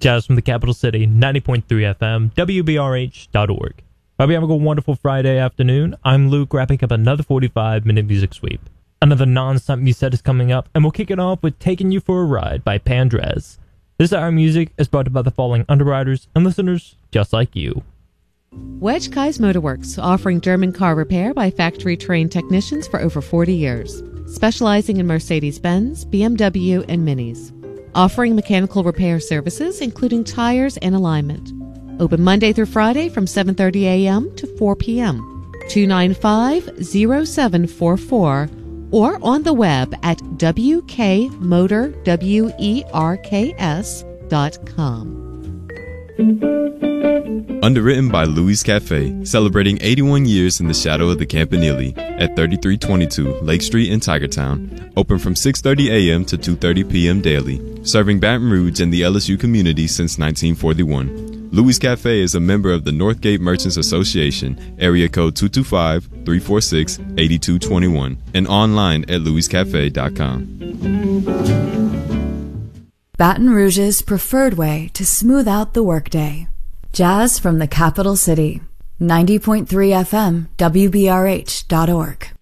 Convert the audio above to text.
Jazz from the capital city, 90.3 FM, WBRH.org. Hope you have a wonderful Friday afternoon. I'm Luke, wrapping up another 45-minute music sweep. Another non-stop music set is coming up, and we'll kick it off with Taking You for a Ride by Pandrez. This hour of music is brought to you by the following underwriters and listeners just like you. Wedge Kai's Motorworks, offering German car repair by factory-trained technicians for over 40 years, specializing in Mercedes-Benz, BMW, and Minis. Offering mechanical repair services, including tires and alignment. Open Monday through Friday from 7:30 a.m. to 4 p.m. 295-0744 or on the web at wkmotorwerks.com. Underwritten by Louis Cafe, celebrating 81 years in the shadow of the Campanile at 3322 Lake Street in Tigertown. Open from 6:30 a.m. to 2:30 p.m. daily, serving Baton Rouge and the LSU community since 1941. Louis Cafe is a member of the Northgate Merchants Association, area code 225-346-8221, and online at louiscafe.com. Baton Rouge's preferred way to smooth out the workday. Jazz from the capital city. 90.3 FM, WBRH.org.